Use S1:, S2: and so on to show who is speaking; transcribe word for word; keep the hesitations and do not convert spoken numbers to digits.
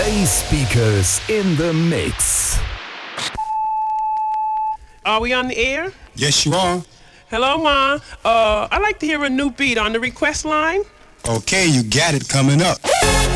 S1: Bass speakers in the mix.
S2: Are we on the air?
S3: Yes, you are.
S2: Hello, Ma. Uh, I'd like to hear a new beat on the request line.
S3: Okay, you got it coming up.